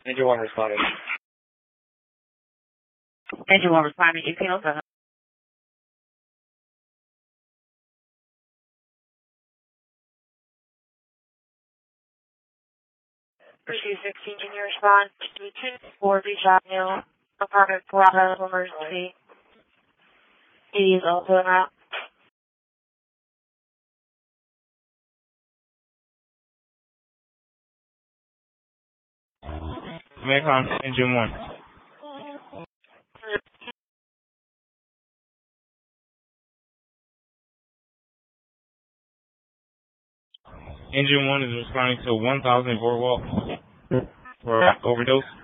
Engine 1 responding. Engine 1 responding, 1807. Pursuit 16, can you respond to 4 Beach Avenue, apartment 4 medical emergency. He is also en route. Macon, Engine 1. Engine 1 is responding to 1000 Boardwalk for overdose.